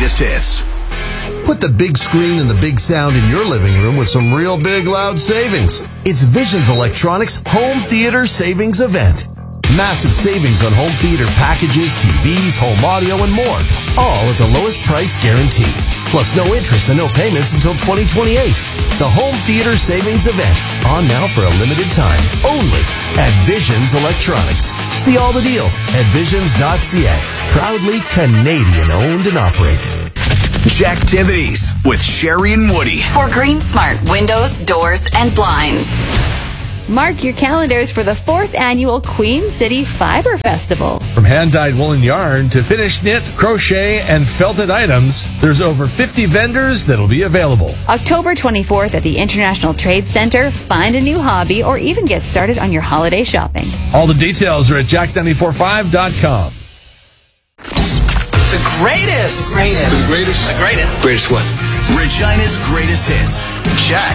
greatest hits. Put the big screen and the big sound in your living room with some real big loud savings. It's Visions Electronics Home Theater Savings Event. Massive savings on home theater packages, TVs, home audio, and more. All at the lowest price guaranteed. Plus no interest and no payments until 2028. The Home Theater Savings Event. On now for a limited time. Only at Visions Electronics. See all the deals at visions.ca. Proudly Canadian owned and operated. Jacktivities with Sherry and Woody. For Green Smart Windows, Doors, and Blinds. Mark your calendars for the 4th annual Queen City Fiber Festival. From hand-dyed woolen yarn to finished knit, crochet, and felted items, there's over 50 vendors that'll be available. October 24th at the International Trade Center. Find a new hobby or even get started on your holiday shopping. All the details are at jack945.com. The greatest. Regina's greatest hits. Jack